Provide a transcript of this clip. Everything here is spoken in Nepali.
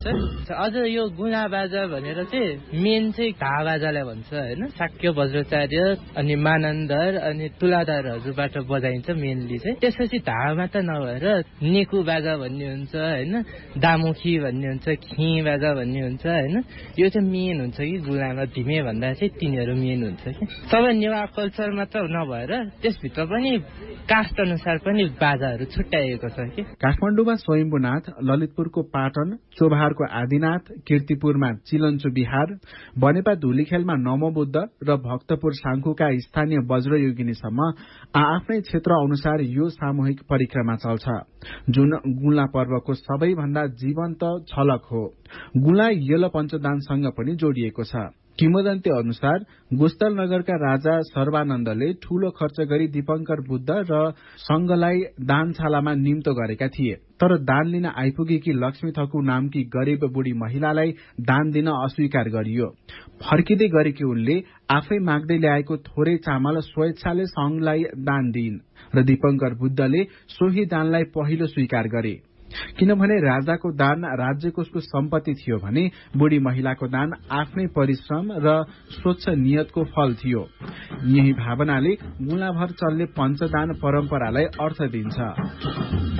अझ यो गुना बाजा भनेर चाहिँ मेन चाहिँ ढा बाजालाई भन्छ होइन, शाक्य वज्राचार्य अनि मानन्दर अनि तुलादारहरूबाट बजाइन्छ मेनली चाहिँ। त्यसपछि ढा मात्र नभएर नेकु बाजा भन्ने हुन्छ होइन, दामुखी भन्ने हुन्छ, खी बाजा भन्ने हुन्छ होइन। यो चाहिँ मेन हुन्छ कि गुनामा धिमे भन्दा चाहिँ तिनीहरू मेन हुन्छ कि। सब नेवा कल्चर मात्र नभएर त्यसभित्र पनि कास्ट अनुसार पनि बाजाहरू छुट्याइएको छ कि। काठमाडौँमा स्वयम्भूनाथ, ललितपुरको पाटन, चोभारको आदिनाथ, कीर्तिपुरमा चिलन्चु बिहार, बनेपा धुलीखेलमा नमोबुद्ध र भक्तपुर साङ्खुका स्थानीय वज्रयोगिनीसम्म आफ्नै क्षेत्र अनुसार यो सामूहिक परिक्रमा चल्छ, जुन गुला पर्वको सबैभन्दा जीवन्त झलक हो। गुला यल्ल पञ्चदानसँग पनि जोडिएको छ। किंवदन्ती अनुसार गुस्तल नगरका राजा सर्वानन्दले ठूलो खर्च गरी दीपंकर बुद्ध र संघलाई दानशालामा निम्तो गरेका थिए, तर दान लिन आइपुगेकी लक्ष्मी थकु नामकी गरीब बुढी महिलालाई दान दिन अस्वीकार गरियो। फर्किँदै गरेकी उनले आफै माग्दै ल्याएको थोरै चामल स्वेच्छाले संघलाई दान दिइन् र दीपंकर बुद्धले सोही दानलाई पहिलो स्वीकार गरे, किनभने राजाको दान राज्यकोषको सम्पत्ति थियो भने बुढी महिलाको दान आफ्नै परिश्रम र स्वच्छ नियतको फल थियो। यही भावनाले गुलाभर चल्ने पञ्चदान परम्परालाई अर्थ दिन्छ।